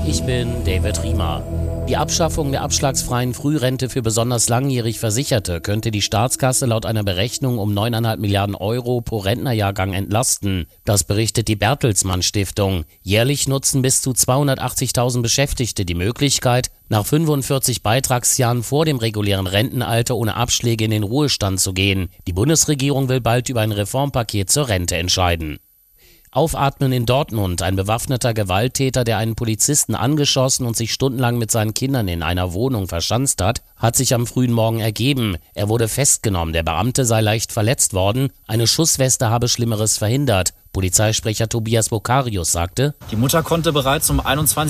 Ich bin David Riemer. Die Abschaffung der abschlagsfreien Frührente für besonders langjährig Versicherte könnte die Staatskasse laut einer Berechnung um 9,5 Milliarden Euro pro Rentnerjahrgang entlasten. Das berichtet die Bertelsmann Stiftung. Jährlich nutzen bis zu 280.000 Beschäftigte die Möglichkeit, nach 45 Beitragsjahren vor dem regulären Rentenalter ohne Abschläge in den Ruhestand zu gehen. Die Bundesregierung will bald über ein Reformpaket zur Rente entscheiden. Aufatmen in Dortmund. Ein bewaffneter Gewalttäter, der einen Polizisten angeschossen und sich stundenlang mit seinen Kindern in einer Wohnung verschanzt hat sich am frühen Morgen ergeben. Er wurde festgenommen. Der Beamte sei leicht verletzt worden. Eine Schussweste habe Schlimmeres verhindert. Polizeisprecher Tobias Bokarius sagte: Die Mutter konnte bereits um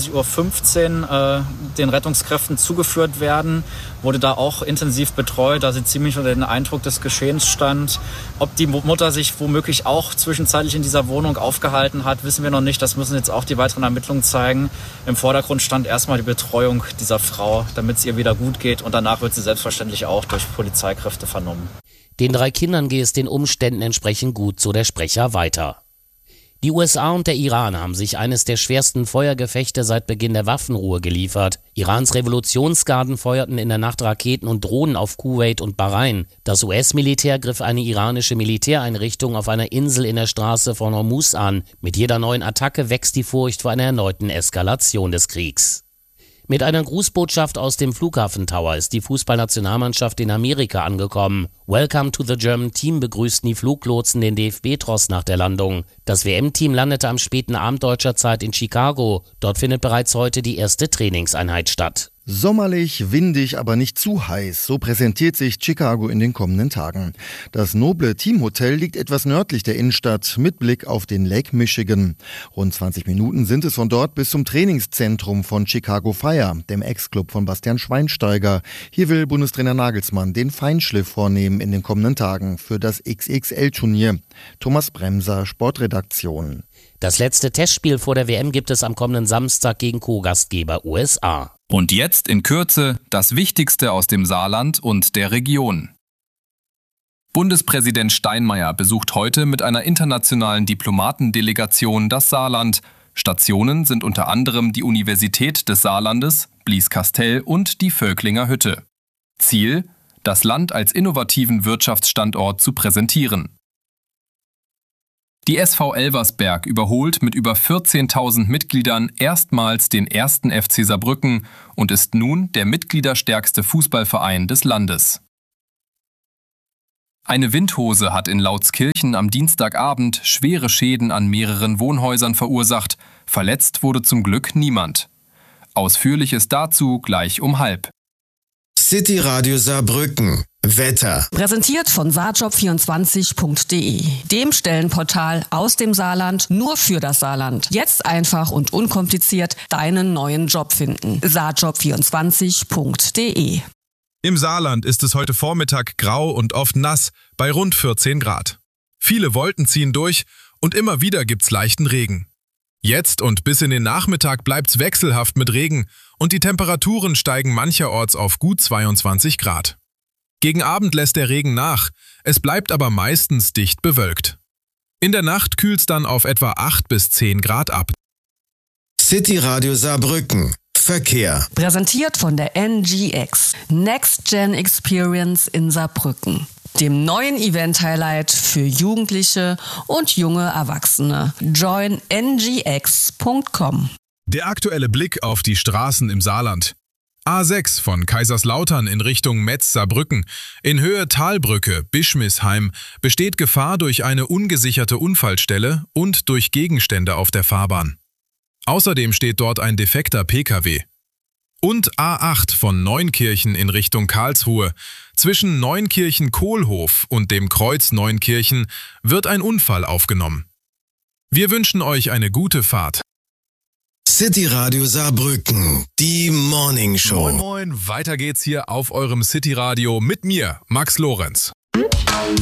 21.15 Uhr den Rettungskräften zugeführt werden, wurde da auch intensiv betreut, da sie ziemlich unter den Eindruck des Geschehens stand. Ob die Mutter sich womöglich auch zwischenzeitlich in dieser Wohnung aufgehalten hat, wissen wir noch nicht. Das müssen jetzt auch die weiteren Ermittlungen zeigen. Im Vordergrund stand erstmal die Betreuung dieser Frau, damit es ihr wieder gut geht, und danach wird sie selbstverständlich auch durch Polizeikräfte vernommen. Den 3 Kindern gehe es den Umständen entsprechend gut, so der Sprecher weiter. Die USA und der Iran haben sich eines der schwersten Feuergefechte seit Beginn der Waffenruhe geliefert. Irans Revolutionsgarden feuerten in der Nacht Raketen und Drohnen auf Kuwait und Bahrain. Das US-Militär griff eine iranische Militäreinrichtung auf einer Insel in der Straße von Hormuz an. Mit jeder neuen Attacke wächst die Furcht vor einer erneuten Eskalation des Kriegs. Mit einer Grußbotschaft aus dem Flughafen Tower ist die Fußballnationalmannschaft in Amerika angekommen. Welcome to the German Team begrüßten die Fluglotsen den DFB-Tross nach der Landung. Das WM-Team landete am späten Abend deutscher Zeit in Chicago. Dort findet bereits heute die erste Trainingseinheit statt. Sommerlich, windig, aber nicht zu heiß. So präsentiert sich Chicago in den kommenden Tagen. Das noble Teamhotel liegt etwas nördlich der Innenstadt mit Blick auf den Lake Michigan. Rund 20 Minuten sind es von dort bis zum Trainingszentrum von Chicago Fire, dem Ex-Club von Bastian Schweinsteiger. Hier will Bundestrainer Nagelsmann den Feinschliff vornehmen in den kommenden Tagen für das XXL-Turnier. Thomas Bremser, Sportredaktion. Das letzte Testspiel vor der WM gibt es am kommenden Samstag gegen Co-Gastgeber USA. Und jetzt in Kürze das Wichtigste aus dem Saarland und der Region. Bundespräsident Steinmeier besucht heute mit einer internationalen Diplomatendelegation das Saarland. Stationen sind unter anderem die Universität des Saarlandes, Blieskastel und die Völklinger Hütte. Ziel: das Land als innovativen Wirtschaftsstandort zu präsentieren. Die SV Elversberg überholt mit über 14.000 Mitgliedern erstmals den 1. FC Saarbrücken und ist nun der mitgliederstärkste Fußballverein des Landes. Eine Windhose hat in Lautskirchen am Dienstagabend schwere Schäden an mehreren Wohnhäusern verursacht. Verletzt wurde zum Glück niemand. Ausführliches dazu gleich um 12:30. City Radio Saarbrücken. Wetter. Präsentiert von saarjob24.de, dem Stellenportal aus dem Saarland nur für das Saarland. Jetzt einfach und unkompliziert deinen neuen Job finden. saarjob24.de. Im Saarland ist es heute Vormittag grau und oft nass bei rund 14 Grad. Viele Wolken ziehen durch und immer wieder gibt's leichten Regen. Jetzt und bis in den Nachmittag bleibt's wechselhaft mit Regen und die Temperaturen steigen mancherorts auf gut 22 Grad. Gegen Abend lässt der Regen nach, es bleibt aber meistens dicht bewölkt. In der Nacht kühlt's dann auf etwa 8 bis 10 Grad ab. City Radio Saarbrücken. Verkehr. Präsentiert von der NGX, Next Gen Experience in Saarbrücken, dem neuen Event-Highlight für Jugendliche und junge Erwachsene. Join ngx.com. Der aktuelle Blick auf die Straßen im Saarland. A6 von Kaiserslautern in Richtung Metz-Saarbrücken. In Höhe Talbrücke, Bischmisheim, besteht Gefahr durch eine ungesicherte Unfallstelle und durch Gegenstände auf der Fahrbahn. Außerdem steht dort ein defekter Pkw. Und A8 von Neunkirchen in Richtung Karlsruhe. Zwischen Neunkirchen-Kohlhof und dem Kreuz Neunkirchen wird ein Unfall aufgenommen. Wir wünschen euch eine gute Fahrt. City Radio Saarbrücken, die Morning Show. Moin Moin, weiter geht's hier auf eurem City Radio mit mir, Max Lorenz.